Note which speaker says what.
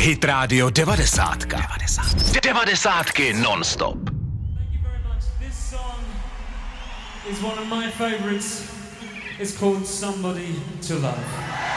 Speaker 1: Hit Radio 90. 90 non-stop.
Speaker 2: Thank you very much. This song is one of my favorites. It's called Somebody to Love.